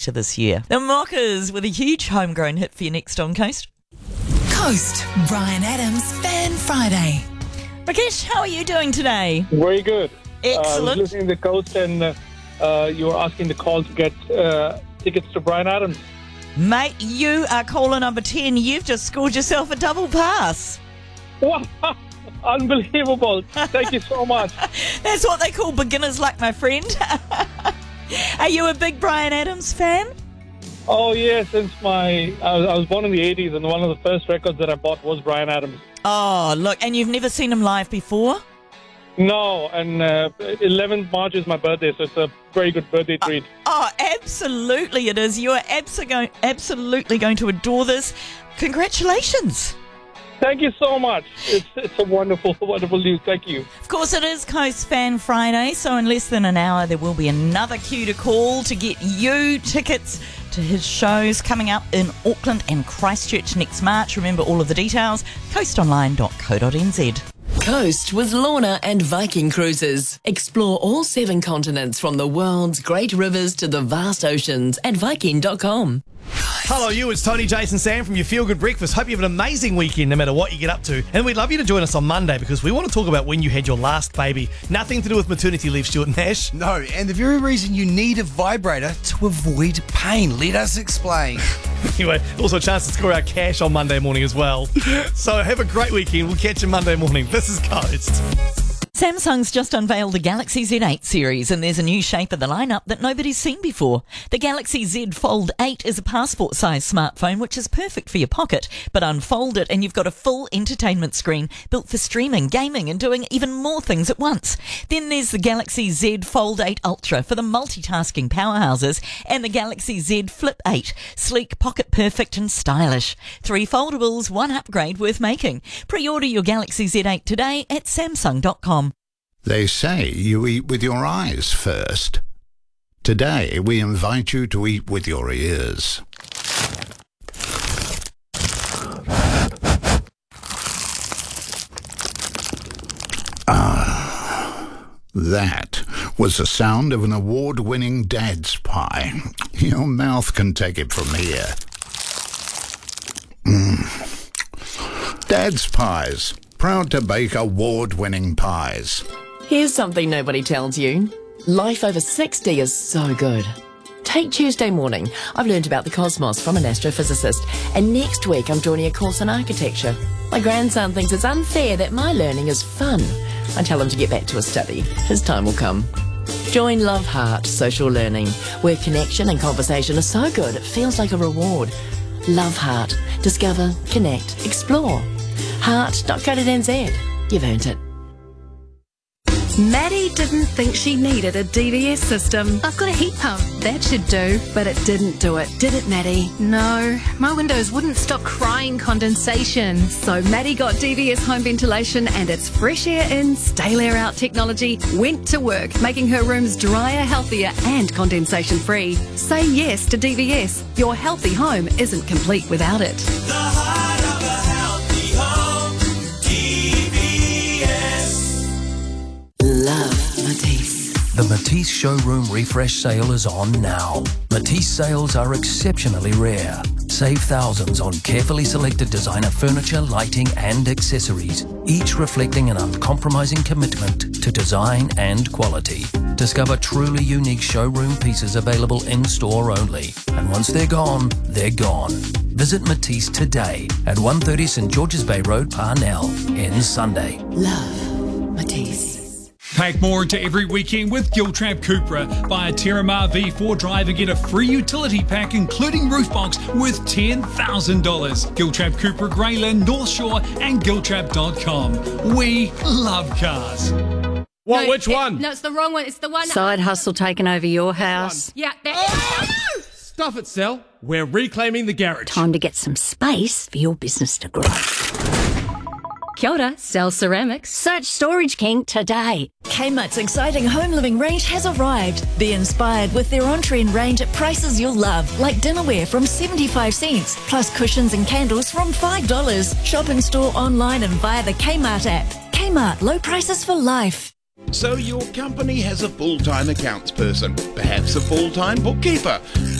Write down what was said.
later this year. The Mockers with a huge homegrown hit for you next on Coast. Coast, Bryan Adams, Fan Friday. Rakesh, how are you doing today? Very good. Excellent. I was listening to the Coast and you were asking the call to get tickets to Bryan Adams. Mate, you are caller number 10. You've just scored yourself a double pass. Wow. Unbelievable. Thank you so much. That's what they call beginner's luck, my friend. Are you a big Bryan Adams fan? Oh, yeah, since I was born in the 80s, and one of the first records that I bought was Bryan Adams. Oh, look, and you've never seen him live before? No, and 11th March is my birthday, so it's a very good birthday treat. Oh, absolutely it is. You are absolutely going to adore this. Congratulations. Thank you so much. It's a wonderful, wonderful news. Thank you. Of course, it is Coast Fan Friday, so in less than an hour there will be another queue to call to get you tickets to his shows coming up in Auckland and Christchurch next March. Remember all of the details, coastonline.co.nz. Coast with Lorna and Viking Cruises. Explore all 7 continents from the world's great rivers to the vast oceans at Viking.com. Hello, you. It's Tony, Jason, Sam from your Feel Good Breakfast. Hope you have an amazing weekend no matter what you get up to. And we'd love you to join us on Monday because we want to talk about when you had your last baby. Nothing to do with maternity leave, Stuart Nash. No, and the very reason you need a vibrator to avoid pain. Let us explain. Anyway, also a chance to score our cash on Monday morning as well. So have a great weekend. We'll catch you Monday morning. This is Coast. Samsung's just unveiled the Galaxy Z8 series, and there's a new shape of the lineup that nobody's seen before. The Galaxy Z Fold 8 is a passport-sized smartphone, which is perfect for your pocket, but unfold it and you've got a full entertainment screen built for streaming, gaming and doing even more things at once. Then there's the Galaxy Z Fold 8 Ultra for the multitasking powerhouses, and the Galaxy Z Flip 8, sleek, pocket-perfect and stylish. 3 foldables, 1 upgrade worth making. Pre-order your Galaxy Z8 today at Samsung.com. They say you eat with your eyes first. Today, we invite you to eat with your ears. That was the sound of an award-winning Dad's Pie. Your mouth can take it from here. Dad's Pies, proud to bake award-winning pies. Here's something nobody tells you. Life over 60 is so good. Take Tuesday morning. I've learned about the cosmos from an astrophysicist, and next week I'm joining a course on architecture. My grandson thinks it's unfair that my learning is fun. I tell him to get back to his study. His time will come. Join Love Heart Social Learning, where connection and conversation are so good it feels like a reward. Love Heart. Discover, connect, explore. Heart.co.nz. You've earned it. Maddie didn't think she needed a DVS system. I've got a heat pump. That should do. But it didn't do it, did it, Maddie? No, my windows wouldn't stop crying condensation. So Maddie got DVS home ventilation, and its fresh air in, stale air out technology went to work, making her rooms drier, healthier and condensation free. Say yes to DVS. Your healthy home isn't complete without it. The heart of a healthy home, DVS. Love Matisse. The Matisse showroom refresh sale is on now. Matisse sales are exceptionally rare. Save thousands on carefully selected designer furniture, lighting and accessories, each reflecting an uncompromising commitment to design and quality. Discover truly unique showroom pieces available in-store only. And once they're gone, they're gone. Visit Matisse today at 130 St George's Bay Road, Parnell. Ends Sunday. Love Matisse. Pack more into every weekend with Giltrap Cupra. Buy a Terramar V4 drive and get a free utility pack including roof box worth $10,000. Giltrap Cupra, Greyland, North Shore and Giltrap.com. We love cars. What? No, which one? No, it's the wrong one. It's the one. Side hustle taking over your house. Yeah. Stuff it, Sal. We're reclaiming the garage. Time to get some space for your business to grow. Kia ora, Cell Ceramics. Search Storage King today. Kmart's exciting home living range has arrived. Be inspired with their on-trend range at prices you'll love, like dinnerware from 75 cents, plus cushions and candles from $5. Shop in store, online and via the Kmart app. Kmart, low prices for life. So your company has a full-time accounts person, perhaps a full-time bookkeeper,